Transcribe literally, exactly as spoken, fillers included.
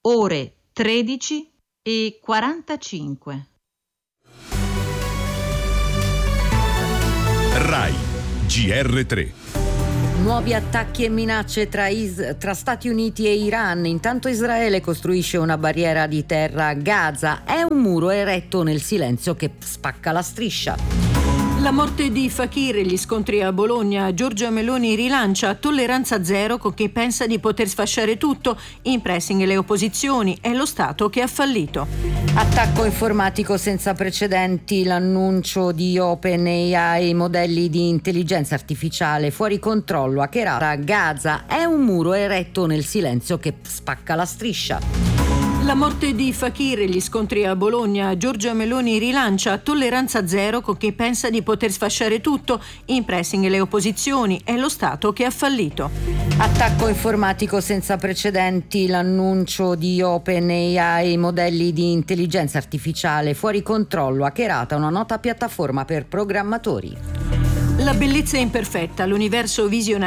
ore tredici e quarantacinque. Rai G R tre. Nuovi attacchi e minacce tra, Is- tra Stati Uniti e Iran. Intanto Israele costruisce una barriera di terra a Gaza. È un muro eretto nel silenzio che spacca la striscia. La morte di Fakir e gli scontri a Bologna. Giorgia Meloni rilancia tolleranza zero con chi pensa di poter sfasciare tutto. In pressing le opposizioni. È lo Stato che ha fallito. Attacco informatico senza precedenti. L'annuncio di OpenAI, modelli di intelligenza artificiale fuori controllo, hackerata a Gaza. È un muro eretto nel silenzio che spacca la striscia. La morte di Fakir e gli scontri a Bologna. Giorgia Meloni rilancia tolleranza zero con chi pensa di poter sfasciare tutto. In pressing le opposizioni. È lo Stato che ha fallito. Attacco informatico senza precedenti. L'annuncio di OpenAI, modelli di intelligenza artificiale fuori controllo, hackerata una nota piattaforma per programmatori. La bellezza imperfetta, l'universo visionario